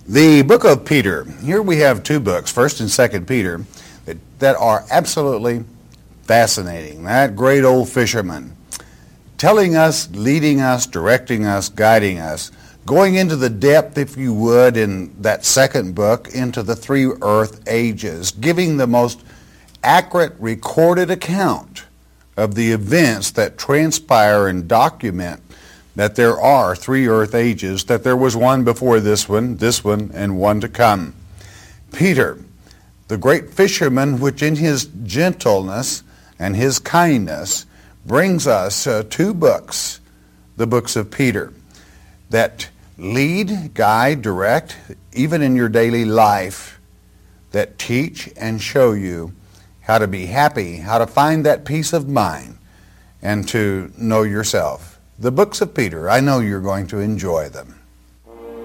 The book of Peter. Here we have two books, 1st and 2nd Peter, that are absolutely fascinating. That great old fisherman telling us, leading us, directing us, guiding us, going into the depth, if you would, in that second book, into the three earth ages, giving the most accurate recorded account of the events that transpire and document that there are three earth ages, that there was one before this one, and one to come. Peter, the great fisherman, which in his gentleness and his kindness brings us two books, the books of Peter, that lead, guide, direct, even in your daily life, that teach and show you how to be happy, how to find that peace of mind, and to know yourself. The books of Peter, I know you're going to enjoy them.